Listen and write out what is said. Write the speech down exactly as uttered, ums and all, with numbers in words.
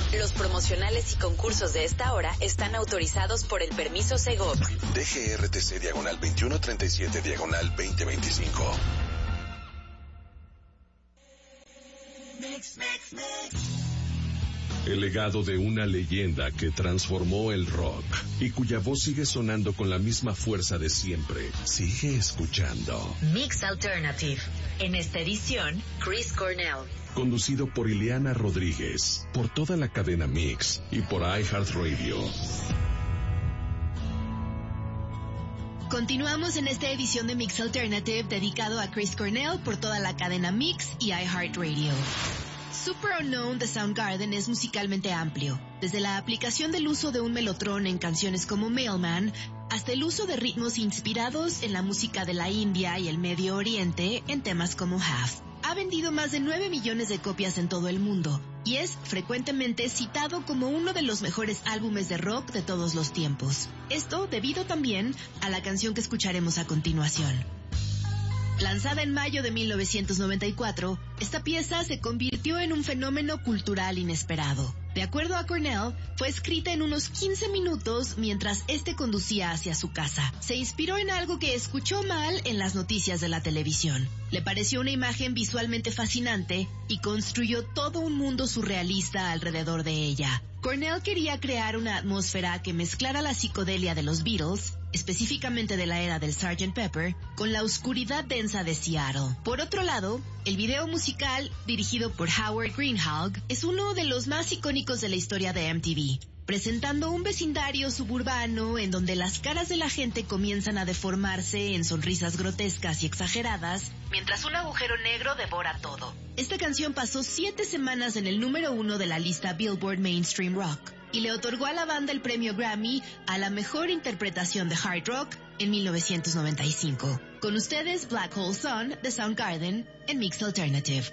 Los promocionales y concursos de esta hora están autorizados por el permiso Segov. D G R T C diagonal veintiuno treinta y siete diagonal veinte veinticinco. Mix, mix, mix. El legado de una leyenda que transformó el rock y cuya voz sigue sonando con la misma fuerza de siempre. Sigue escuchando Mix Alternative. En esta edición, Chris Cornell. Conducido por Ileana Rodríguez, por toda la cadena Mix y por iHeartRadio. Continuamos en esta edición de Mix Alternative dedicado a Chris Cornell por toda la cadena Mix y iHeartRadio. Super Unknown de Soundgarden es musicalmente amplio, desde la aplicación del uso de un melotron en canciones como Mailman, hasta el uso de ritmos inspirados en la música de la India y el Medio Oriente en temas como Half. Ha vendido más de nueve millones de copias en todo el mundo y es frecuentemente citado como uno de los mejores álbumes de rock de todos los tiempos. Esto debido también a la canción que escucharemos a continuación. Lanzada en mayo de mil novecientos noventa y cuatro, esta pieza se convirtió en un fenómeno cultural inesperado. De acuerdo a Cornell, fue escrita en unos quince minutos mientras este conducía hacia su casa. Se inspiró en algo que escuchó mal en las noticias de la televisión. Le pareció una imagen visualmente fascinante y construyó todo un mundo surrealista alrededor de ella. Cornell quería crear una atmósfera que mezclara la psicodelia de los Beatles, específicamente de la era del sergeant Pepper, con la oscuridad densa de Seattle. Por otro lado, el video musical, dirigido por Howard Greenhalgh, es uno de los más icónicos de la historia de M T V, presentando un vecindario suburbano en donde las caras de la gente comienzan a deformarse en sonrisas grotescas y exageradas, mientras un agujero negro devora todo. Esta canción pasó siete semanas en el número uno de la lista Billboard Mainstream Rock y le otorgó a la banda el premio Grammy a la mejor interpretación de hard rock en mil novecientos noventa y cinco. Con ustedes, Black Hole Sun de Soundgarden en Mix Alternative.